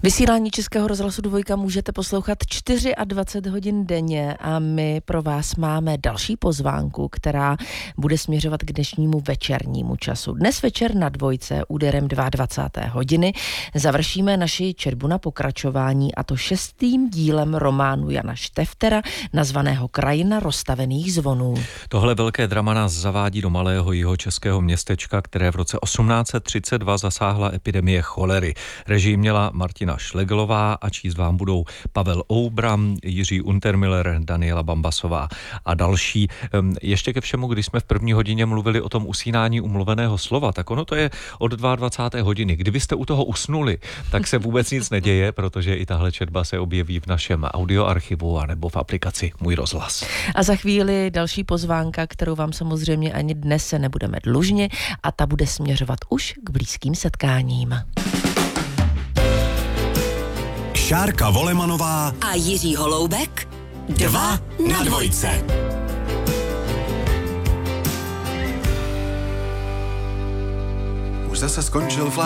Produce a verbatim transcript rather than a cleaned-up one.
Vysílání Českého rozhlasu Dvojka můžete poslouchat dvacet čtyři hodin denně a my pro vás máme další pozvánku, která bude směřovat k dnešnímu večernímu času. Dnes večer na Dvojce úderem dvacáté druhé hodiny završíme naši četbu na pokračování, a to šestým dílem románu Jana Šteftera nazvaného Krajina rozstavených zvonů. Tohle velké drama nás zavádí do malého jihočeského městečka, které v roce osmnáct set třicet dva zasáhla epidemie cholery. Režii měla Martina Šleglová a číst vám budou Pavel Oubram, Jiří Untermiller, Daniela Bambasová a další. Ještě ke všemu, když jsme v první hodině mluvili o tom usínání umluveného slova, tak ono to je od dvacáté druhé hodiny. Kdybyste u toho usnuli, tak se vůbec nic neděje, protože i tahle četba se objeví v našem audioarchivu a nebo v aplikaci Můj rozhlas. A za chvíli další pozvánka, kterou vám samozřejmě ani dnes se nebudeme dlužni, a ta bude směřovat už k blízkým setkáním. Šárka Volemanová a Jiří Holoubek. Dva na dvojce. Už zase skončil